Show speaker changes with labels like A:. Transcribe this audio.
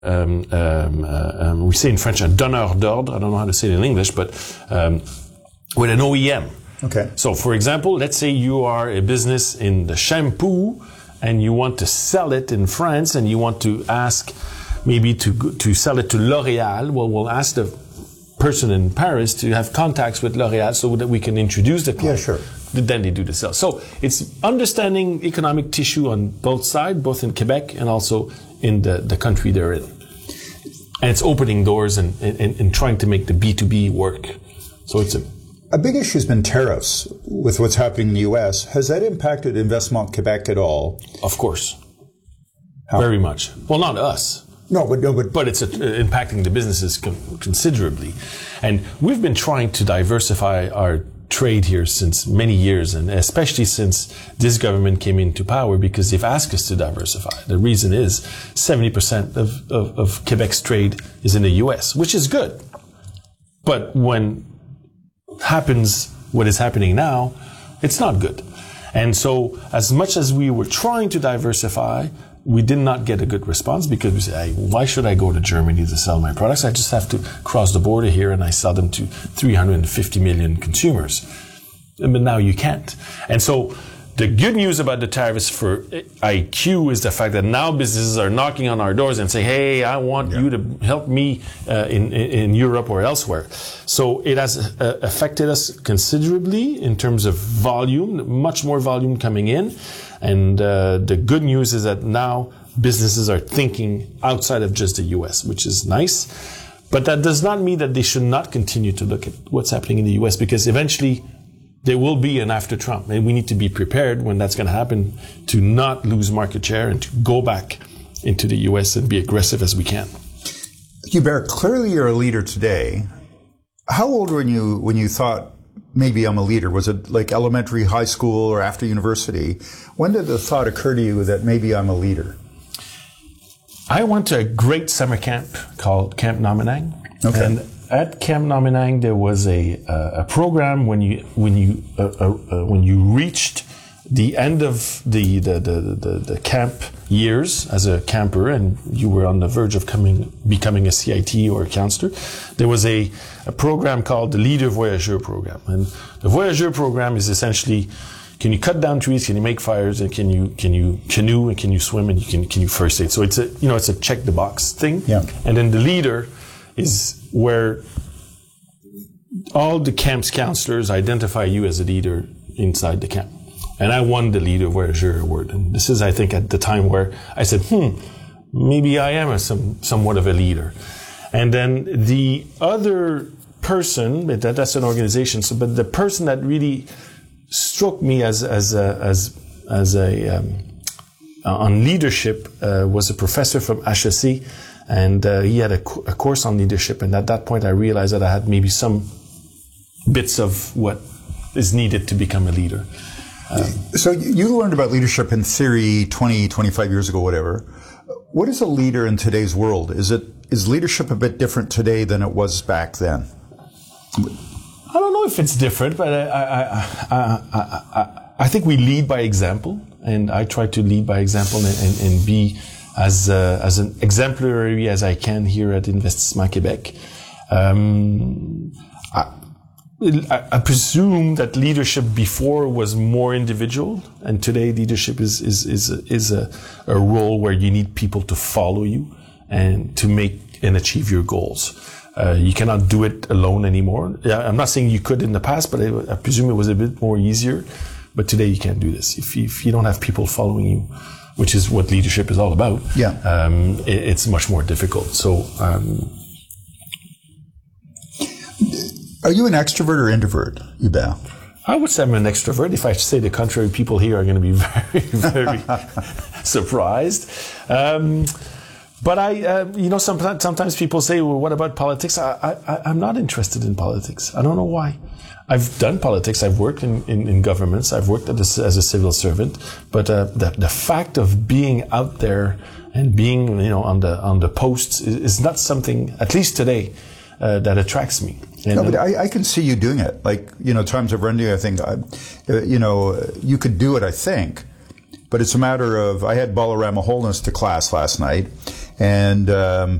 A: we say in French, a donneur d'ordre. I don't know how to say it in English, but with an OEM.
B: Okay.
A: So, for example, let's say you are a business in the shampoo and you want to sell it in France and you want to ask maybe to sell it to L'Oréal. Well, we'll ask the person in Paris to have contacts with L'Oréal so that we can introduce the client.
B: Yeah, sure.
A: Then they do the sale. So it's understanding economic tissue on both sides, both in Quebec and also in the country they're in. And it's opening doors and trying to make the B2B work. So it's
B: a big issue has been tariffs with what's happening in the U.S. Has that impacted Investissement Quebec at all?
A: Of course.
B: How?
A: Very much. Well, not us. But it's impacting the businesses considerably. And we've been trying to diversify our trade here since many years, and especially since this government came into power, because they've asked us to diversify. The reason is 70% of Quebec's trade is in the U.S., which is good. But when happens what is happening now, it's not good. And so as much as we were trying to diversify, we did not get a good response, because we said, hey, why should I go to Germany to sell my products? I just have to cross the border here and I sell them to 350 million consumers. But now you can't. And so the good news about the tariffs for IQ is the fact that now businesses are knocking on our doors and saying, hey, I want you to help me in Europe or elsewhere. So it has affected us considerably in terms of volume, much more volume coming in. And the good news is that now businesses are thinking outside of just the U.S., which is nice. But that does not mean that they should not continue to look at what's happening in the U.S., because eventually there will be an after Trump. And we need to be prepared when that's going to happen to not lose market share and to go back into the U.S. and be aggressive as we can.
B: Hubert, clearly you're a leader today. How old were you when you thought, maybe I'm a leader? Was it like elementary, high school, or after university? When did the thought occur to you that maybe I'm a leader?
A: I went to a great summer camp called Camp Nominang.
B: Okay.
A: And at Camp Nominang, there was a program when you reached the end of the camp years as a camper and you were on the verge of becoming a CIT or a counselor, there was a program called the Leader Voyageur program. And the Voyageur program is essentially, can you cut down trees, can you make fires, and can you canoe, and can you swim, and can you first aid. So it's a check the box thing.
B: Yeah.
A: And then the leader is where all the camp's counselors identify you as a leader inside the camp. And I won the Leader Voyageur award. And this is, I think, at the time where I said, maybe I am somewhat of a leader. And then the other person, that's an organization, but the person that really struck me on leadership was a professor from HEC, and he had a course on leadership. And at that point, I realized that I had maybe some bits of what is needed to become a leader.
B: So you learned about leadership in theory 20, 25 years ago, whatever. What is a leader in today's world? Is leadership a bit different today than it was back then?
A: I don't know if it's different, but I think we lead by example, and I try to lead by example and be as an exemplary as I can here at Investissement Québec. I presume that leadership before was more individual, and today leadership is a role where you need people to follow you and to make and achieve your goals. You cannot do it alone anymore. I'm not saying you could in the past, but I presume it was a bit more easier. But today you can't do this. If you don't have people following you, which is what leadership is all about, it's much more difficult. So,
B: are you an extrovert or introvert, Hubert?
A: I would say I'm an extrovert. If I say the contrary, people here are going to be very, very surprised. But sometimes people say, well, what about politics? I'm not interested in politics. I don't know why. I've done politics. I've worked in governments. I've worked as a civil servant. But the fact of being out there and being, on the posts is not something, at least today, that attracts me.
B: No, but I can see you doing it. Like, times I've run into you, I think, you could do it, I think. But it's a matter of, I had Balarama Wholeness to class last night, And